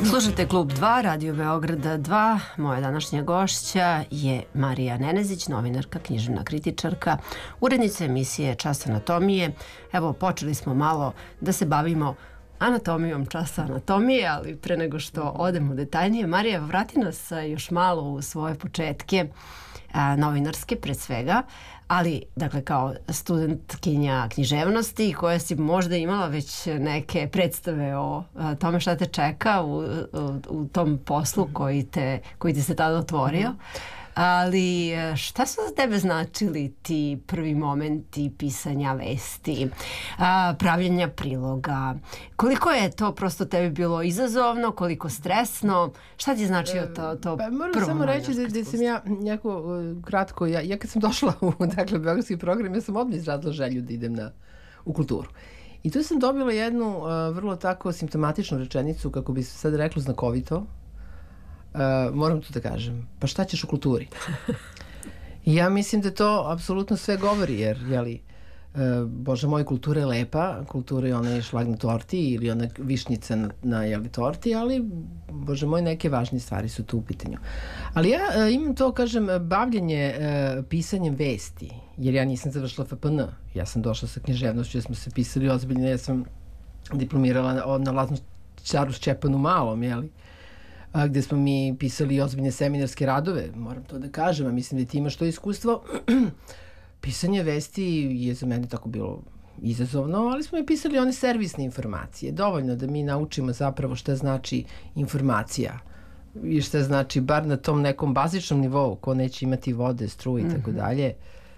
Slušajte Klub 2, Radio Beograda 2. Moja današnja gošća je Marija Nenezić, novinarka, književna kritičarka, urednica emisije Čas anatomije. Evo, počeli smo malo da se bavimo anatomijom časa anatomije, ali pre nego što odemo detaljnije, Marija, vrati nas još malo u svoje početke, novinarske pre svega, ali dakle kao studentkinja književnosti koja si možda imala već neke predstave o tome šta te čeka u tom poslu koji ti se tada otvorio. Ali šta su za tebe značili ti prvi momenti pisanja vesti, pravljenja priloga? Koliko je to prosto tebi bilo izazovno, koliko stresno? Šta ti je značio to prvo? Moram samo reći da sam ja jako kratko, ja kad sam došla u beogradski program, ja sam odmah izrazila želju da idem u kulturu. I tu sam dobila jednu vrlo tako simptomatičnu rečenicu, kako bi se sad reklo znakovito. Moram tu da kažem, pa šta ćeš u kulturi? I ja mislim da to apsolutno sve govori, jer, jeli, Bože moj, kultura je lepa, kultura je onaj šlag na torti ili ona višnjica na torti, ali, Bože moj, neke važnije stvari su tu u pitanju. Ali ja imam to, kažem, bavljenje pisanjem vesti, jer ja nisam završila FPN, ja sam došla sa književnošću, ja smo se pisali ozbiljno, ja sam diplomirala na Laznu Čaru Šćepanu Malom, jeli, gde smo mi pisali ozbiljne seminarske radove, moram to da kažem, a mislim da ti imaš to iskustvo. Pisanje vesti je za mene tako bilo izazovno, ali smo i pisali one servisne informacije. Dovoljno da mi naučimo zapravo šta znači informacija i šta znači, bar na tom nekom bazičnom nivou, ko neće imati vode, struje i tako dalje,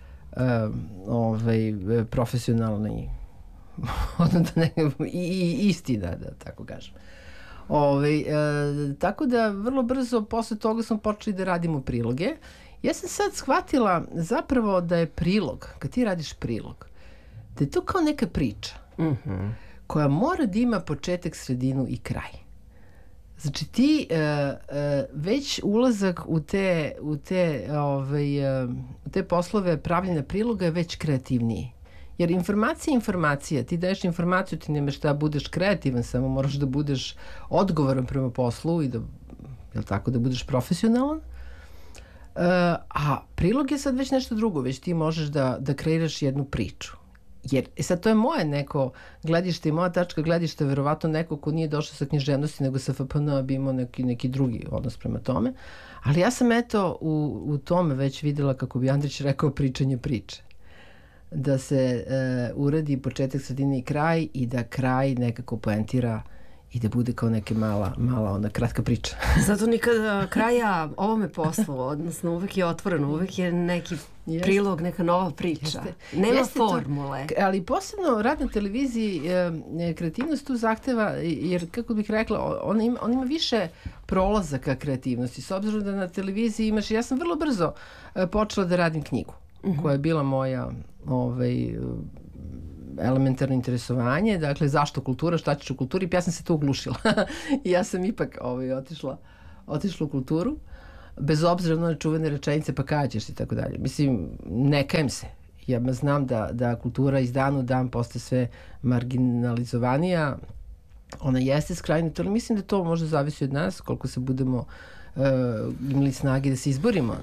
profesionalni i istina, da tako kažem. Tako da vrlo brzo posle toga smo počeli da radimo priloge. Ja sam sad shvatila zapravo da je prilog, kad ti radiš prilog, da je to kao neka priča koja mora da ima početak, sredinu i kraj. Znači ti već ulazak u te poslove pravljenja priloga je već kreativniji. Jer informacija, ti daješ informaciju, ti nemaš da budeš kreativan, samo moraš da budeš odgovoran prema poslu i da, jel tako, da budeš profesionalan. A prilog je sad već nešto drugo, već ti možeš da kreiraš jednu priču. Jer sad to je moje neko gledište i moja tačka gledišta, verovatno neko ko nije došao sa književnosti nego sa FPN bi imao neki drugi odnos prema tome. Ali ja sam eto u tome već videla, kako bi Andrić rekao, pričanje priče. Da se uradi početak, sredina i kraj i da kraj nekako poentira i da bude kao neka mala ona kratka priča. Zato nikada kraja ovome poslu, odnosno uvek je otvoreno, uvek je neki prilog, neka nova priča. Nema formule. Ali posebno rad na televiziji, kreativnost tu zahteva, jer kako bih rekla, on ima više prolazaka kreativnosti. S obzirom da na televiziji imaš, ja sam vrlo brzo počela da radim knjigu, koja je bila moja elementarno interesovanje, dakle zašto kultura, šta ćeš u kulturi, ja sam se tu uglušila i ja sam ipak otišla u kulturu, bez obzira na čuvene rečenice, pa kada ćeš i tako dalje. Mislim, ne kajem se, ja znam da kultura iz dana u dan postaje sve marginalizovanija, ona jeste skrajnuta, ali mislim da to možda zavisi od nas, koliko se budemo imali snage da se izborimo